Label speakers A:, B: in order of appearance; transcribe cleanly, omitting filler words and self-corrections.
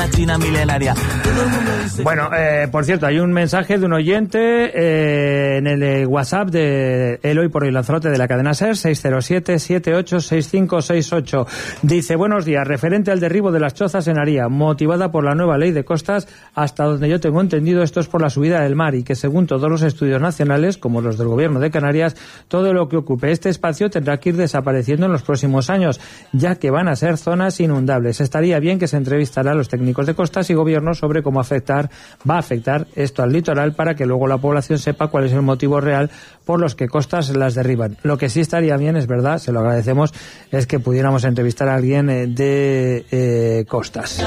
A: China milenaria.
B: Bueno, por cierto, hay un mensaje de un oyente en el WhatsApp de Eloy por el Lanzarote de la cadena SER, 607-786568. Dice: buenos días, referente al derribo de las chozas en Aría, motivada por la nueva ley de costas, hasta donde yo tengo entendido esto es por la subida del mar y que según todos los estudios nacionales, como los del Gobierno de Canarias, todo lo que ocupe este espacio tendrá que ir desapareciendo en los próximos años, ya que van a ser zonas inundables. Estaría bien que se entrevistara a los técnicos de costas y gobierno sobre cómo va a afectar esto al litoral para que luego la población sepa cuál es el motivo real por los que costas las derriban. Lo que sí estaría bien, es verdad, se lo agradecemos, es que pudiéramos entrevistar a alguien de costas.